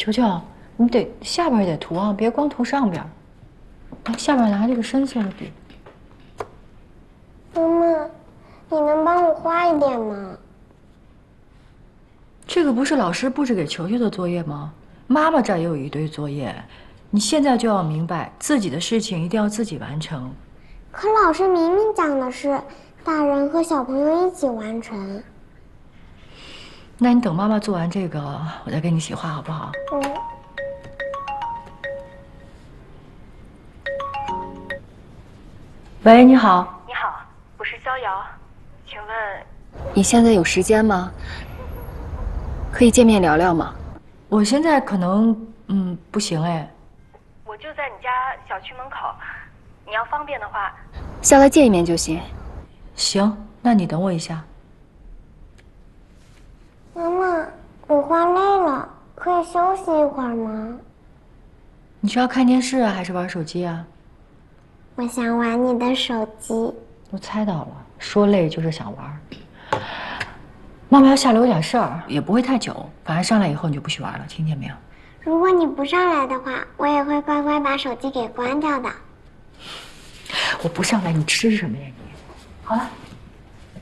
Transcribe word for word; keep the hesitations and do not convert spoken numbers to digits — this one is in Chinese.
球球，你得下边也得涂啊，别光涂上边。来，下边拿这个深色的笔。 妈妈，你能帮我画一点吗？ 这个不是老师布置给球球的作业吗？妈妈这儿也有一堆作业，你现在就要明白，自己的事情一定要自己完成。 可老师明明讲的是大人和小朋友一起完成。 那你等妈妈做完这个，我再跟你一起画，好不好？ 嗯。 喂，你好。 你好，我是逍遥，请问你现在有时间吗？可以见面聊聊吗？ 我现在可能嗯不行哎。 我就在你家小区门口，你要方便的话，下来见一面就行。 行，那你等我一下。 妈妈，我画累了，可以休息一会儿吗？ 你是要看电视啊，还是玩手机啊？ 我想玩你的手机。 我猜到了，说累就是想玩。妈妈要下楼有点事儿，也不会太久，反正上来以后你就不许玩了，听见没有？ 如果你不上来的话，我也会乖乖把手机给关掉的。 我不上来，你吃什么呀你？好了。